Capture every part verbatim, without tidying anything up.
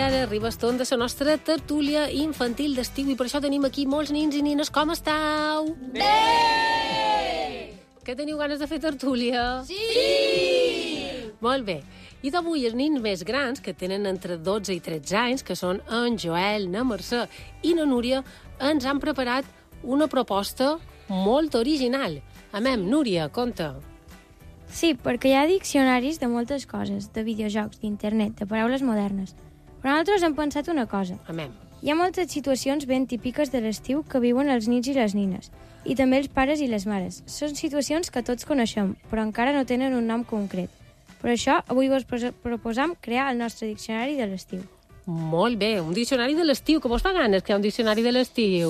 ara arriba el torn de la nostra tertúlia infantil d'estiu i per això tenim aquí molts nins i nines. Com estàu? Bé! Que teniu ganes de fer tertúlia? Sí! Molt bé. I d'avui els nins més grans, que tenen entre dotze i tretze anys, que són en Joel, na Mercè i na Núria, ens han preparat una proposta molt original. Amem, Núria, conta. Sí, perquè hi ha diccionaris de moltes coses, de videojocs, d'internet, de paraules modernes. Però nosaltres hem pensat una cosa. Amem. Hi ha moltes situacions ben típiques de l'estiu que viuen els nins i les nines, i també els pares i les mares. Són situacions que tots coneixem, però encara no tenen un nom concret. Per això, avui vos proposam crear el nostre diccionari de l'estiu. Molt bé, un diccionari de l'estiu, que vos fa ganes crear un diccionari de l'estiu?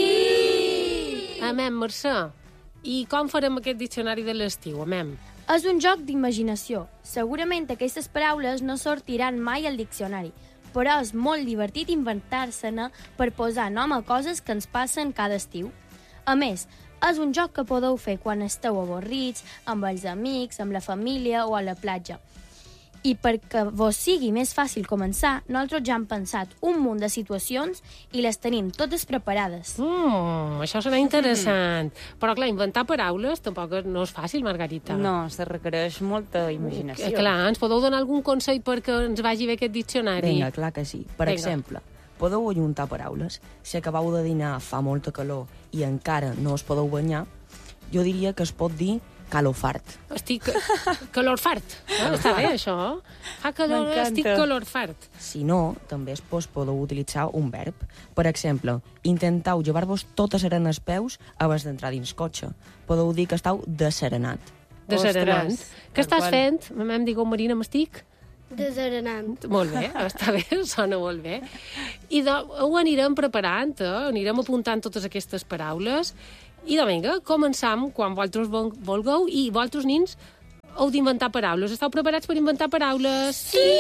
Sí! Amem, Mercè, i com farem aquest diccionari de l'estiu, amem? És un joc d'imaginació. Segurament aquestes paraules no sortiran mai al diccionari, però és molt divertit inventar-se-ne per posar nom a coses que ens passen cada estiu. A més, és un joc que podeu fer quan esteu avorrits, amb els amics, amb la família o a la platja. I perquè vos sigui més fàcil començar, nosaltres ja hem pensat un munt de situacions i les tenim totes preparades. Mm, això serà interessant. Però, clar, inventar paraules tampoc no és fàcil, Margarita. No, se requereix molta imaginació. Eh, clar, ens podeu donar algun consell perquè ens vagi bé aquest diccionari? Vinga, clar que sí. Per Vinga. exemple, podeu ajuntar paraules. Si acabeu de dinar, fa molta calor i encara no us podeu banyar, jo diria que es pot dir calofart. Estic calorfart. Eh? Està bé, això? Fa calor, estic calorfart. Si no, també es pos, podeu utilitzar un verb. Per exemple, intentau llevar-vos totes eren els peus abans d'entrar dins cotxe. Podeu dir que estàu deserenat. Deserenant. Ostres, Què tal estàs qual. fent? Mamem, digueu, Marina, m'estic? Deserenant. Molt bé, està bé, sona molt bé. I de, ho anirem preparant, eh? Anirem apuntant totes aquestes paraules. I de vinga, començam quan vosaltres vol- vulgueu i vosaltres, nins, heu d'inventar paraules. Esteu preparats per inventar paraules?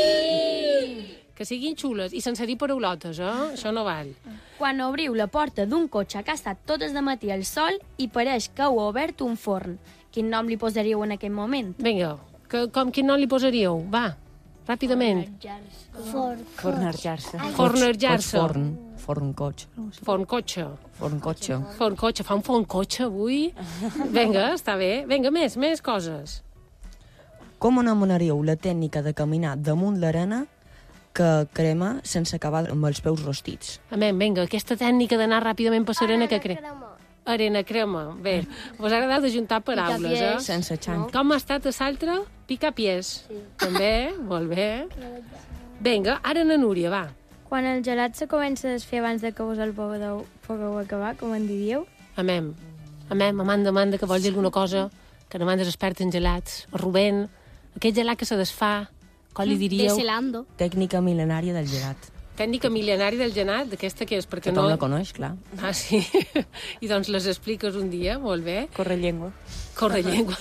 Sí! Que siguin xules i sense dir paraulotes, eh? Això no val. Quan obriu la porta d'un cotxe que ha estat totes de matí al sol i pareix que heu obert un forn, quin nom li posaríeu en aquest moment? Vinga, que, com quin nom li posaríeu? Va, ràpidament. Fornejar-se. Fornejar-se. Forn, forn cotxe. Forn cotxe. Forn cotxe. Forn cotxe. Fa un forn cotxe avui? Vinga, està bé. Vinga, més, més coses. Com anomenaríeu la tècnica de caminar damunt l'arena que crema sense acabar amb els peus rostits? Amén, vinga, aquesta tècnica d'anar ràpidament per l'arena que crema. Arena crema. Bé, vos ha agradat ajuntar paraules, eh? Sense xanc. Com ha estat a l'altre? Picapiés. Sí. També? Molt bé. Vinga, ara na Núria, va. Quan el gelat se comença a desfer abans de que vos el pugueu, pugueu acabar, com en diríeu? Amem. Amem, Amanda, Amanda, que vols dir alguna cosa? Que no m'andes expert en gelats. O Rubén, aquest gelat que se desfà, com li diríeu? Deselando. Tècnica mil·lenària del gelat. Tècnica mil·lenària del gelat, d'aquesta que és? Perquè Tothom no... la coneix, clar. Ah, sí? I doncs les expliques un dia, molt bé. Corre llengua. Corre llengua.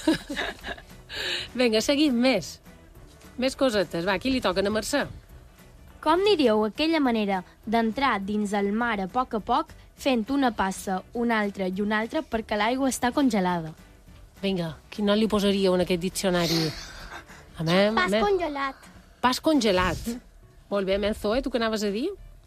Vinga, seguim més. Més cosetes. Va, aquí li toquen a Mercè. Com diríeu aquella manera d'entrar dins el mar a poc a poc fent una passa, una altra i una altra perquè l'aigua està congelada? Vinga, quin nom li posaríeu en aquest diccionari? Amem, Pas amem. congelat. Pas congelat. Molt bé, amem, Zoe, tu què anaves a dir?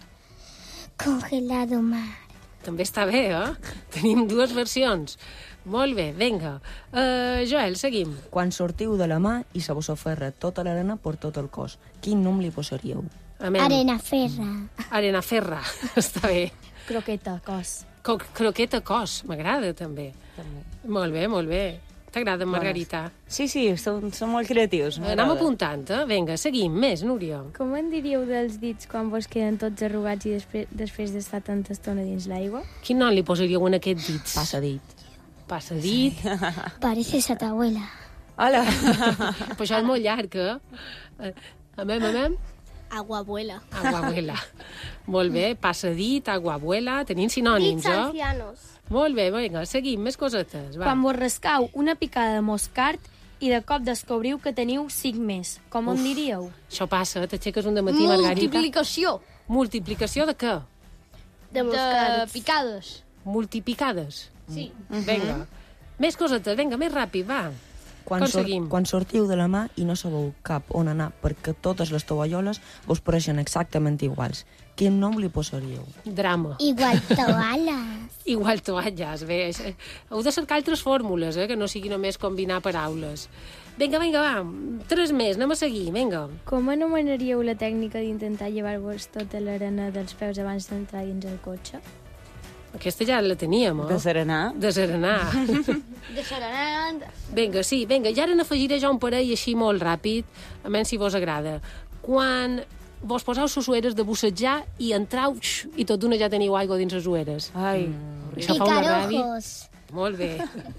Congelado mar. També està bé, eh? Tenim dues versions. Molt bé, vinga. Uh, Joel, seguim. Quan sortiu de la mà i se vos oferra tota l'arena per tot el cos, quin nom li posaríeu? Amem. Arenaferra. Arenaferra. Està bé. Croqueta, cos. Co croqueta cos, m'agrada també. També. Molt bé, molt bé. T'agrada, Margarita? Sí, sí, són, són molt creatius. Anem m'agrada. apuntant, eh? Vinga, seguim. Més, Núria. Com en diríeu dels dits quan vos queden tots arrugats i després, després d'estar tanta estona dins l'aigua? Quin nom li posaríeu en aquest dits? Passa dit. Passa dit. Pareces a tu abuela. Hola! Però això és molt llarg, eh? Eh, Amem, amem. Aguabuela. Aguabuela. Molt bé, passa dit, aguabuela. Tenim sinònims, Dits eh? ancianos. Molt bé, vinga, seguim. Més cosetes, va. Quan vos rascau una picada de moscard i de cop descobriu que teniu cinc més, com en diríeu? Això passa, t'aixeques un dematí, Margarita. Multiplicació Multiplicació de què? De de moscards. picades. Multipicades. Sí. Vinga. Més cosetes, vinga, més ràpid, va. Quan, sor seguim? quan sortiu de la mà i no sabeu cap on anar perquè totes les tovalloles vos pareixen exactament iguals, quin nom li posaríeu? Drama. Igual toallas. Igual toalles, bé. això- Heu de cercar altres fórmules, eh, que no sigui només combinar paraules. Vinga, vinga, va, tres més, anem a seguir, vinga. Com anomenaríeu la tècnica d'intentar llevar-vos tota l'arena dels peus abans d'entrar dins el cotxe? Aquesta ja la teníem, eh? De serenar. De serenar. De serenant. Vinga, sí, vinga, i ara n'afegiré jo un parell així molt ràpid, a menys si vos agrada. Quan vos poseu les ueres de bussejar i entrau xx, i tot d'una ja teniu aigua dins les ueres. Ai, Mm. Això fa una ràbia. Picarojos. Molt bé.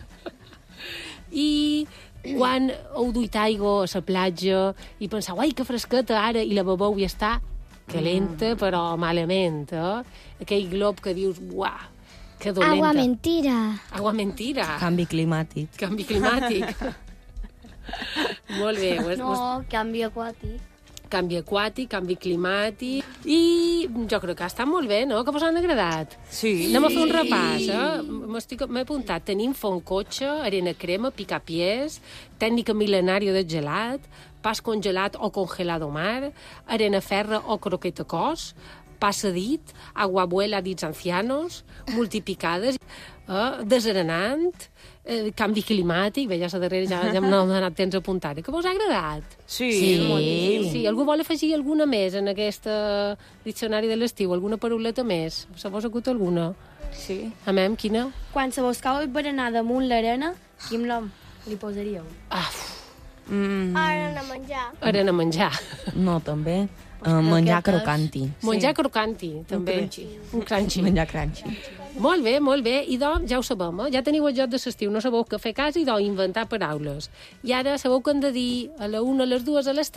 I quan heu duit aigua a la platja i penseu, ai, que fresqueta ara, i la bebeu i està calenta, però malament, eh? Aquell glob que dius, uah, que dolenta. Agua mentira. Agua mentira. Canvi climàtic. Canvi climàtic. Molt bé. Ho has, ho has... No, canvi aquàtic. Canvi aquàtic, canvi climàtic... I jo crec que està molt bé, no? Que vos han agradat. sí. Anem a fer un repàs, eh? M'estic- M'he apuntat. Tenim fon cotxe, arena crema, picapiés, tècnica mil·lenària de gelat, pas congelat o congelado mar, arena ferra o croqueta cos, passadit, aguabuela dits ancianos, multipicades, eh? desarenant, eh, canvi climàtic, bé, ja a darrere ja, ja m'ha donat temps a apuntar. Que vos ha agradat? Sí. Sí, sí. Algú vol afegir alguna més en aquest eh, diccionari de l'estiu? Alguna parauleta més? Se vos acut alguna? Sí. Amem, quina? Quan se vos cau el berenar damunt l'arena, quin nom li posaríeu? Ah, Mm. Ara anem a menjar. arena a menjar. No, també. Uh, menjar croquetes. crocanti. Menjar crocanti, també. crunchy. Un crunchy. Menjar crunchy. Molt bé, molt bé. I doncs, ja ho sabem, eh? Ja teniu el joc de l'estiu, no sabeu què fer a casa i doncs inventar paraules. I ara sabeu que hem de dir a la una, a les dues, a les